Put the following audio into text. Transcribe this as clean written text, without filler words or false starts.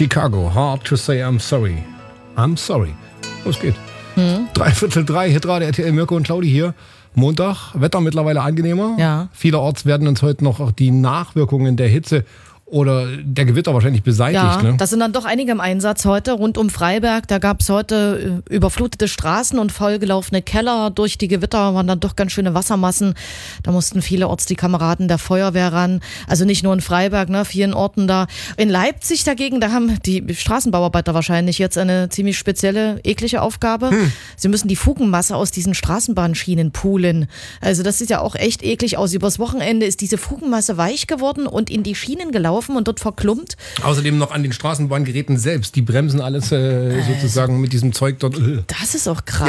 Chicago, hard to say I'm sorry. I'm sorry. Los geht. 2:45, Hitradio RTL, Mirko und Claudi hier. Montag, Wetter mittlerweile angenehmer. Ja. Vielerorts werden uns heute noch die Nachwirkungen der Hitze oder der Gewitter wahrscheinlich beseitigt. Ja, Ne? das sind dann doch einige im Einsatz heute rund um Freiberg. Da gab es heute überflutete Straßen und vollgelaufene Keller. Durch die Gewitter waren dann doch ganz schöne Wassermassen. Da mussten vielerorts die Kameraden der Feuerwehr ran. Also nicht nur in Freiberg, ne, vielen Orten da. In Leipzig dagegen, da haben die Straßenbauarbeiter wahrscheinlich jetzt eine ziemlich spezielle, eklige Aufgabe. Sie müssen die Fugenmasse aus diesen Straßenbahnschienen poolen. Also das sieht ja auch echt eklig aus. Übers Wochenende ist diese Fugenmasse weich geworden und in die Schienen gelaufen und dort verklumpt. Außerdem noch an den Straßenbahngeräten selbst. Die bremsen alles sozusagen mit diesem Zeug dort. Das ist auch krass.